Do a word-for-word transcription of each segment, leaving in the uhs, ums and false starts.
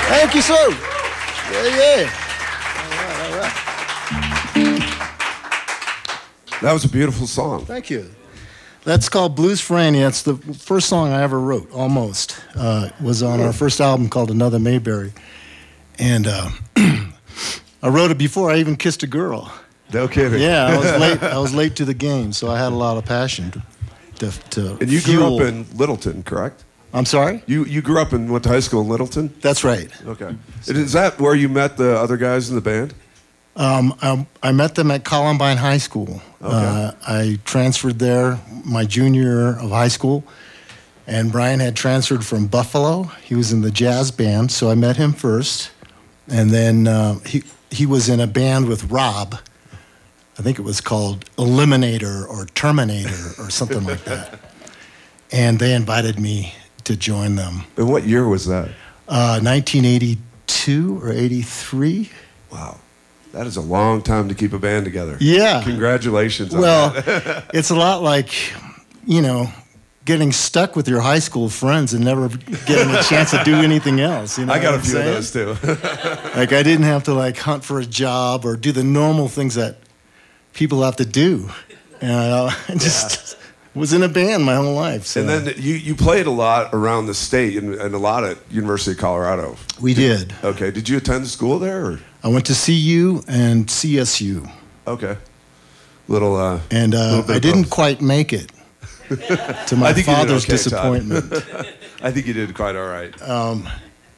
Thank you, sir. Yeah, yeah. All right, all right. That was a beautiful song. Thank you. That's called Blues for Annie. That's the first song I ever wrote, almost. Uh, it was on our first album called Another Mayberry. And uh, I wrote it before I even kissed a girl. No kidding. Yeah, I was late. I was late to the game, so I had a lot of passion to, to, to And you fuel. grew up in Littleton, correct? I'm sorry? You you grew up and went to high school in Littleton? That's right. Okay. And is that where you met the other guys in the band? Um, I, I met them at Columbine High School. Okay. Uh, I transferred there my junior year of high school, and Brian had transferred from Buffalo. He was in the jazz band, so I met him first. And then uh, he, he was in a band with Rob. I think it was called Eliminator or Terminator or something like that. And they invited me to join them. And what year was that? Uh, nineteen eighty-two or eighty-three. Wow. That is a long time to keep a band together. Yeah. Congratulations on Well, that. it's a lot like, you know, getting stuck with your high school friends and never getting a chance to do anything else. You know I got a what few I'm of saying? those too. Like, I didn't have to, like, hunt for a job or do the normal things that people have to do. And I just was in a band my whole life. So. And then you, you played a lot around the state and, and a lot at University of Colorado. We did. Okay. Did you attend school there? Or? I went to C U and C S U. Okay. Little. Uh, And uh, little bit I of didn't both. quite make it, to my I think you did father's okay, Todd. disappointment. I think you did quite all right. Um,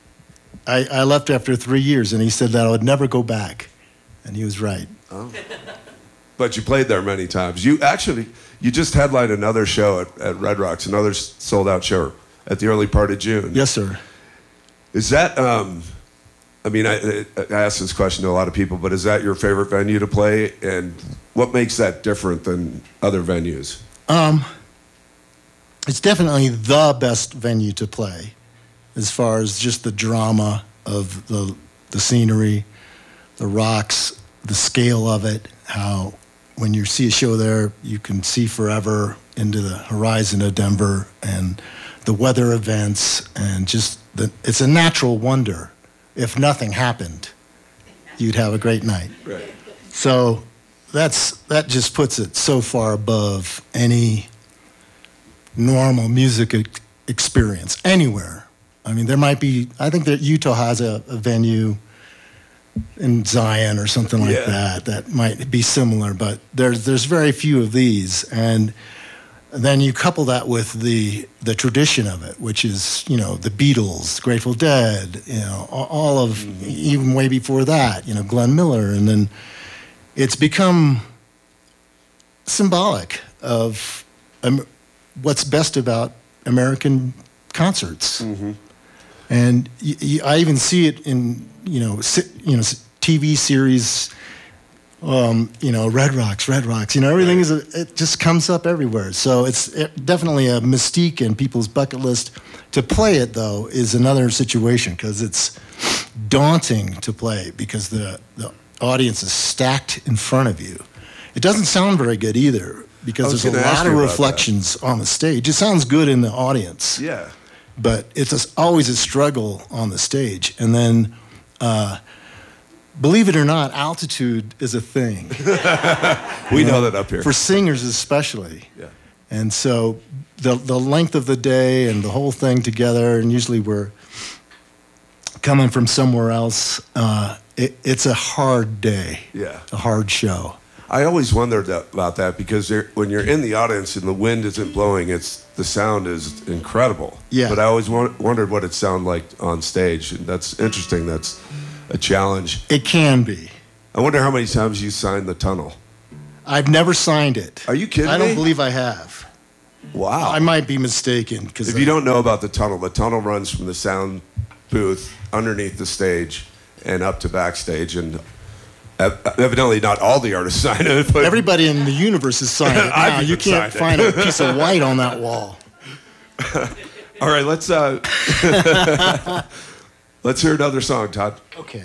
I, I left after three years, and he said that I would never go back. And he was right. Oh. But you played there many times. You actually, you just headlined another show at, at Red Rocks, another sold-out show at the early part of June. Yes, sir. Is that, um, I mean, I, I ask this question to a lot of people, but is that your favorite venue to play? And what makes that different than other venues? Um, it's definitely the best venue to play as far as just the drama of the, the scenery, the rocks, the scale of it, how when you see a show there, you can see forever into the horizon of Denver, and the weather events, and just the, it's a natural wonder. If nothing happened, you'd have a great night. Right. So that's that just puts it so far above any normal music e- experience anywhere. I mean, there might be, I think that Utah has a, a venue in Zion or something like Yeah. that that might be similar, but there's there's very few of these. And then you couple that with the the tradition of it, which is, you know, the Beatles, Grateful Dead, you know, a- all of, Mm-hmm. even way before that, you know, Glenn Miller. And then it's become symbolic of um, what's best about American concerts. Mm-hmm. And y- y- I even see it in, you know, si- you know, s- T V series, um, you know, Red Rocks, Red Rocks. You know, everything is, a, it just comes up everywhere. So it's it, definitely a mystique in people's bucket list. To play it, though, is another situation because it's daunting to play because the, the audience is stacked in front of you. It doesn't sound very good either because I was there's a gonna ask lot you of about that. reflections on the stage. It sounds good in the audience. Yeah. But it's a, always a struggle on the stage. And then, uh, believe it or not, altitude is a thing. We know that up here. For singers especially. Yeah. And so the the length of the day and the whole thing together, and usually we're coming from somewhere else, uh, it, it's a hard day, Yeah. a hard show. I always wondered that, about that because there, when you're in the audience and the wind isn't blowing, it's the sound is incredible. Yeah. But I always wa- wondered what it sounded like on stage. And that's interesting. That's a challenge. It can be. I wonder how many times you signed the tunnel. I've never signed it. Are you kidding I don't me? believe I have. Wow. I might be mistaken. Cause If you don't know about the tunnel, the tunnel runs from the sound booth underneath the stage and up to backstage. And ev- evidently not all the artists sign it. But Everybody in the universe is signed it I've now. You even can't signed find it. a piece of white on that wall. all right, let's uh, let's hear another song, Todd. Okay.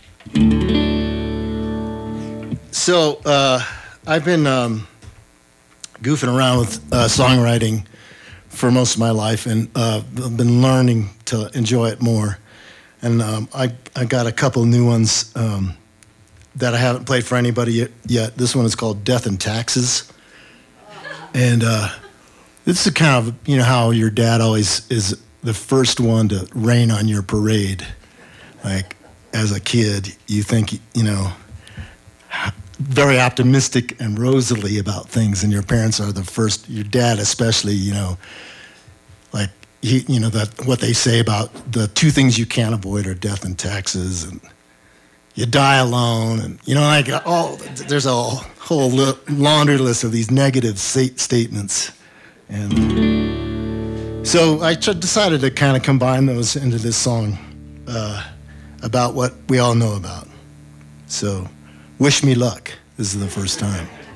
So uh, I've been um, goofing around with uh, songwriting for most of my life, and uh, I've been learning to enjoy it more. And um, I, I got a couple new ones um, that I haven't played for anybody yet, yet. This one is called Death and Taxes. And uh, this is kind of, you know, how your dad always is the first one to rain on your parade. Like, as a kid, you think, you know, very optimistic and rosily about things, and your parents are the first, your dad especially, you know, like, he, you know, that what they say about the two things you can't avoid are death and taxes, and you die alone, and, you know, like, all, there's a whole laundry list of these negative statements. And so I decided to kind of combine those into this song uh, about what we all know about. So, wish me luck. This is the first time.